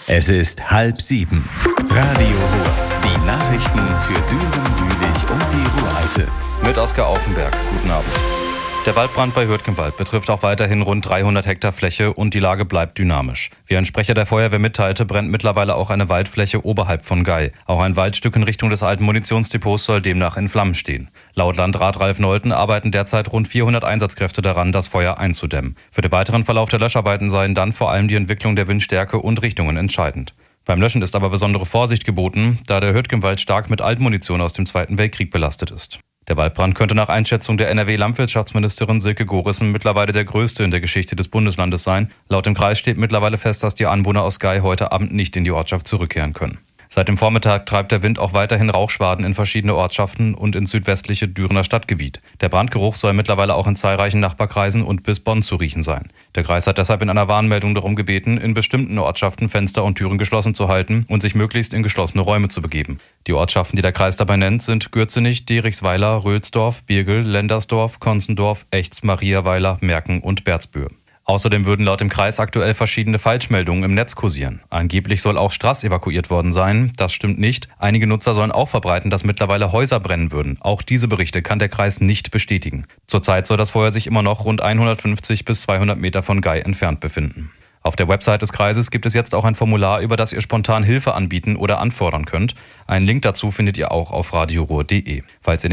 Es ist 6:30. Radio Ruhr. Die Nachrichten für Düren, Jülich und die Ruhr-Eifel. Mit Oskar Aufenberg. Guten Abend. Der Waldbrand bei Hürtgenwald betrifft auch weiterhin rund 300 Hektar Fläche und die Lage bleibt dynamisch. Wie ein Sprecher der Feuerwehr mitteilte, brennt mittlerweile auch eine Waldfläche oberhalb von Gei. Auch ein Waldstück in Richtung des alten Munitionsdepots soll demnach in Flammen stehen. Laut Landrat Ralf Nolten arbeiten derzeit rund 400 Einsatzkräfte daran, das Feuer einzudämmen. Für den weiteren Verlauf der Löscharbeiten seien dann vor allem die Entwicklung der Windstärke und Richtungen entscheidend. Beim Löschen ist aber besondere Vorsicht geboten, da der Hürtgenwald stark mit Altmunition aus dem Zweiten Weltkrieg belastet ist. Der Waldbrand könnte nach Einschätzung der NRW-Landwirtschaftsministerin Silke Gorissen mittlerweile der größte in der Geschichte des Bundeslandes sein. Laut dem Kreis steht mittlerweile fest, dass die Anwohner aus Gei heute Abend nicht in die Ortschaft zurückkehren können. Seit dem Vormittag treibt der Wind auch weiterhin Rauchschwaden in verschiedene Ortschaften und ins südwestliche Dürener Stadtgebiet. Der Brandgeruch soll mittlerweile auch in zahlreichen Nachbarkreisen und bis Bonn zu riechen sein. Der Kreis hat deshalb in einer Warnmeldung darum gebeten, in bestimmten Ortschaften Fenster und Türen geschlossen zu halten und sich möglichst in geschlossene Räume zu begeben. Die Ortschaften, die der Kreis dabei nennt, sind Gürzenich, Derichsweiler, Röhlsdorf, Birgel, Lendersdorf, Konzendorf, Echts, Mariaweiler, Merken und Berzbühr. Außerdem würden laut dem Kreis aktuell verschiedene Falschmeldungen im Netz kursieren. Angeblich soll auch Straß evakuiert worden sein. Das stimmt nicht. Einige Nutzer sollen auch verbreiten, dass mittlerweile Häuser brennen würden. Auch diese Berichte kann der Kreis nicht bestätigen. Zurzeit soll das Feuer sich immer noch rund 150 bis 200 Meter von Gei entfernt befinden. Auf der Website des Kreises gibt es jetzt auch ein Formular, über das ihr spontan Hilfe anbieten oder anfordern könnt. Einen Link dazu findet ihr auch auf radioruhr.de. Falls ihr